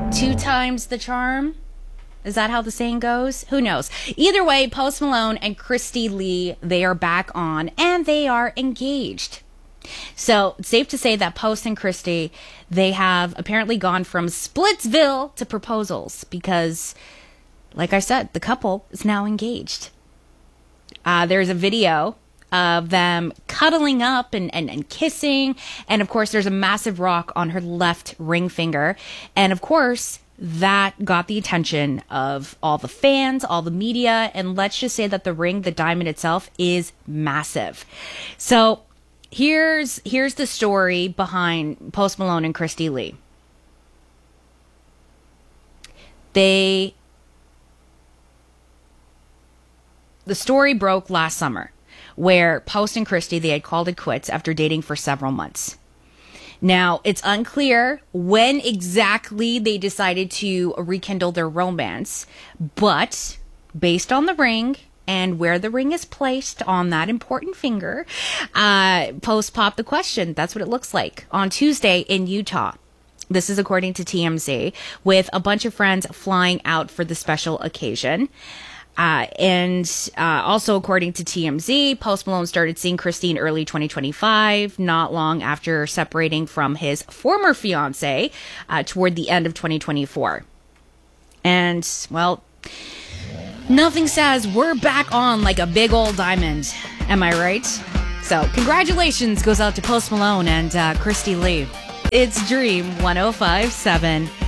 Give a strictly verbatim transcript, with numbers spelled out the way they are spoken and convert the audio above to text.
Two times the charm? Is that how the saying goes? Who knows? Either way, Post Malone and Christy Lee, they are back on and they are engaged. So it's safe to say that Post and Christy, they have apparently gone from Splitsville to proposals because, like I said, the couple is now engaged. Uh, there's a video of them cuddling up and, and, and kissing. And of course, there's a massive rock on her left ring finger. And of course, that got the attention of all the fans, all the media. And let's just say that the ring, the diamond itself, is massive. So here's here's the story behind Post Malone and Christy Lee. They... The story broke last summer, where Post and Christy, they had called it quits after dating for several months. Now, it's unclear when exactly they decided to rekindle their romance, but based on the ring and where the ring is placed on that important finger, uh, Post popped the question. That's what it looks like on Tuesday in Utah. This is according to T M Z, with a bunch of friends flying out for the special occasion. Uh, and uh, also, according to T M Z, Post Malone started seeing Christy in early twenty twenty-five, not long after separating from his former fiancée uh, toward the end of twenty twenty-four. And, well, nothing says we're back on like a big old diamond. Am I right? So, congratulations goes out to Post Malone and uh, Christy Lee. It's Dream one oh five point seven.